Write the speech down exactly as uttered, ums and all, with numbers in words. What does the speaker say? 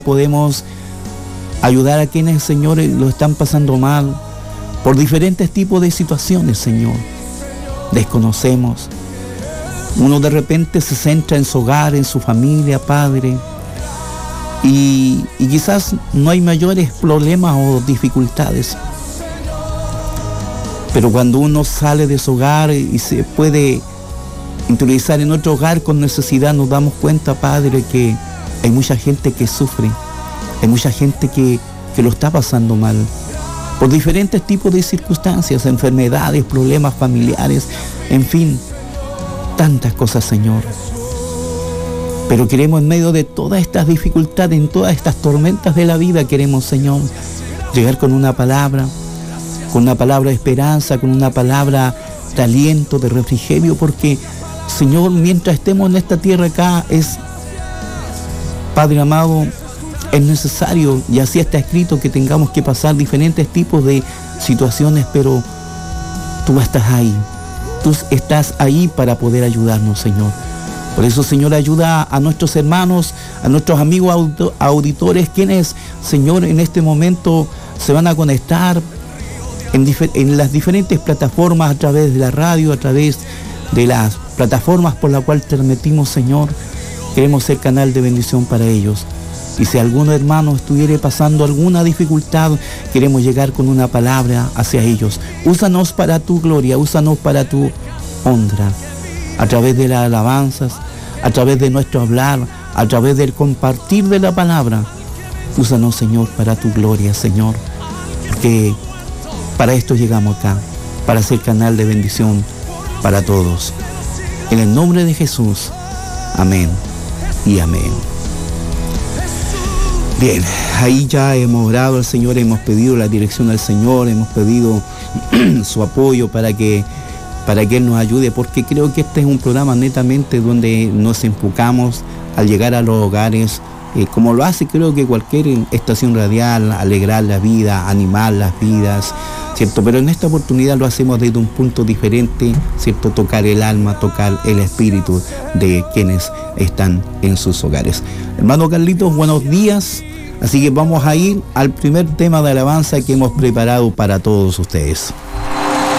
podemos ayudar a quienes, Señor, lo están pasando mal por diferentes tipos de situaciones, Señor. Desconocemos. Uno de repente se centra en su hogar, en su familia, Padre, y, y quizás no hay mayores problemas o dificultades. Pero cuando uno sale de su hogar y se puede interiorizar en otro hogar con necesidad, nos damos cuenta, Padre, que hay mucha gente que sufre, hay mucha gente que, que lo está pasando mal, por diferentes tipos de circunstancias, enfermedades, problemas familiares, en fin, tantas cosas, Señor. Pero queremos, en medio de todas estas dificultades, en todas estas tormentas de la vida, queremos, Señor, llegar con una palabra, con una palabra de esperanza, con una palabra de aliento, de refrigerio, porque, Señor, mientras estemos en esta tierra acá, es, Padre amado, es necesario, y así está escrito, que tengamos que pasar diferentes tipos de situaciones, pero tú estás ahí, tú estás ahí para poder ayudarnos, Señor. Por eso, Señor, ayuda a nuestros hermanos, a nuestros amigos auditores, quienes, Señor, en este momento se van a conectar en, difer- en las diferentes plataformas, a través de la radio, a través de las plataformas por las cuales transmitimos, Señor. Queremos ser canal de bendición para ellos. Y si alguno hermano estuviera pasando alguna dificultad, queremos llegar con una palabra hacia ellos. Úsanos para tu gloria, úsanos para tu honra, a través de las alabanzas, a través de nuestro hablar, a través del compartir de la palabra. Úsanos, Señor, para tu gloria, Señor, porque para esto llegamos acá, para ser canal de bendición para todos. En el nombre de Jesús, amén y amén. Bien, ahí ya hemos orado al Señor, hemos pedido la dirección al Señor, hemos pedido su apoyo para que, para que Él nos ayude, porque creo que este es un programa netamente donde nos enfocamos al llegar a los hogares, eh, como lo hace creo que cualquier estación radial, alegrar la vida, animar las vidas, ¿cierto? Pero en esta oportunidad lo hacemos desde un punto diferente, ¿cierto? Tocar el alma, tocar el espíritu de quienes están en sus hogares. Hermano Carlitos, buenos días. Así que vamos a ir al primer tema de alabanza que hemos preparado para todos ustedes.